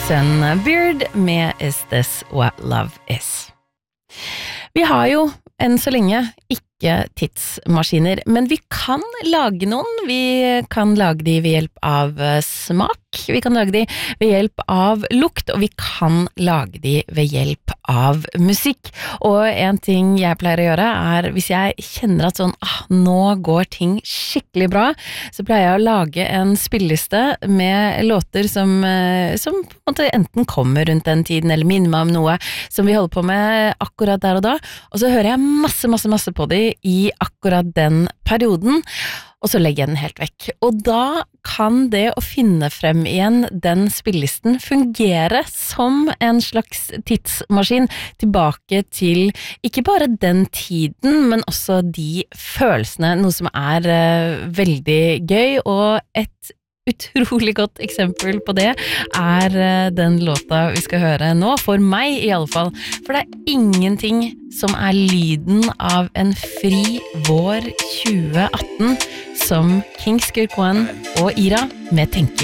Jason Beard med Is This What Love Is. Vi har jo enn så lenge ikke tidsmaskiner, men vi kan lage noen. Vi kan lage de ved hjelp av smak, vi kan lage de ved hjelp av lukt, og vi kan lage de ved hjelp av musikk. Og en ting jeg pleier å gjøre er, hvis jeg kjenner at sånn, nå går ting skikkelig bra, så pleier jeg å lage en spilleliste med låter som på en måte enten kommer rundt den tiden, eller minner meg om noe som vi holder på med akkurat der og da, og så hører jeg masse på de i akkurat den perioden, og så legger jeg den helt vekk. Og da kan det å finne frem igjen den spillelisten fungere som en slags tidsmaskin tilbake til ikke bare den tiden, men også de følelsene, noe som er veldig gøy, og et utrolig godt eksempel på det er den låta vi skal høre nå, for meg i alle fall, for det er ingenting som er lyden av en fri vår 2018 som King Skurkwan og Ira med Tenker.